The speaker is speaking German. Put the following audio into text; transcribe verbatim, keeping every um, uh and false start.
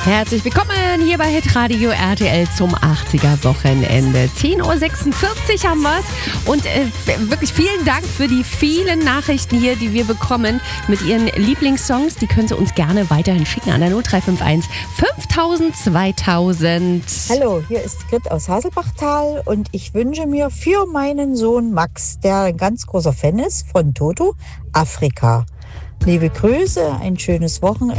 Herzlich willkommen hier bei Hitradio R T L zum achtziger-Wochenende. zehn Uhr sechsundvierzig haben wir's und äh, wirklich vielen Dank für die vielen Nachrichten hier, die wir bekommen mit Ihren Lieblingssongs. Die können Sie uns gerne weiterhin schicken an der null drei fünf eins fünftausend zweitausend. Hallo, hier ist Grit aus Haselbachtal und ich wünsche mir für meinen Sohn Max, der ein ganz großer Fan ist von Toto, Afrika. Liebe Grüße, ein schönes Wochenende.